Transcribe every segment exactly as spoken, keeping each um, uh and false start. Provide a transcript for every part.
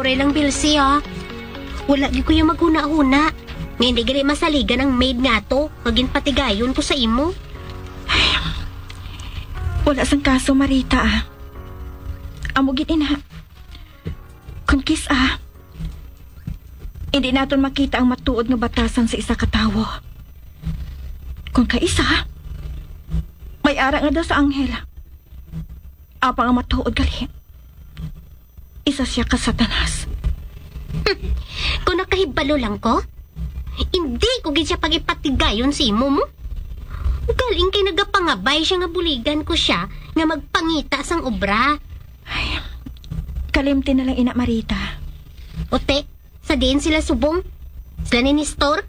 Sorry lang, Bilsi, ha. Wala di ko yung maghuna-huna. Nga hindi gali masaligan ang maid nga to. Maging patigayon ko sa imo. Ay, wala sang kaso, Marita, ah. Amugin ina. Kung kis, ah. Hindi naton makita ang matuod nga batasan sa isa katawo. Kung kaisa, may ara nga daw sa anghel. Apa nga matuod gali. Isa siya ka Satanas. Kung nakahibalo lang ko, hindi ko gid siya pagipatigayon si imo mo. Galing kay nagapangabay siya nga buligan ko siya nga magpangita sang obra. Ay, kalimti na lang ina Marita. Ote, sa din sila subong? Sila ni Nestor?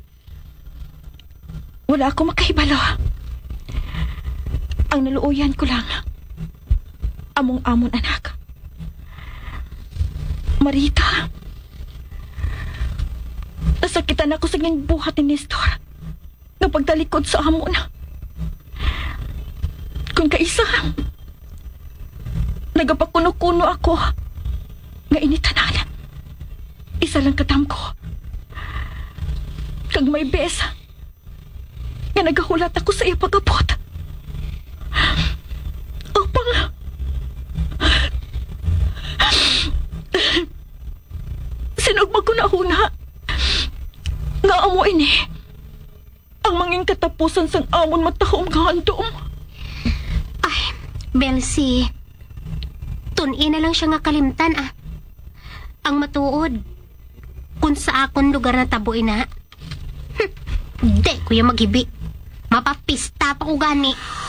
Wala ako makahibalo. Ang naluoyan ko lang, among-amon anak. Marita, nasakitan ako sa nging buhat ni Nestor na pagdalikod sa amon. Kung kaisa, nagapakuno-kuno ako nga initanan. Isa lang katam ko. Kag may bes nga nagahulat ako sa iya pagabot. O pang sinugmag ko na huna nga amo ini ang manging katapusan sang amon matahom nga handom. Ay, Belsi, tun-i na lang siya nga kalimtan ah. Ang matuod, kung sa akon lugar na tabo ina. Hm, di ko yung maghibi. Mapapista pa ko gani.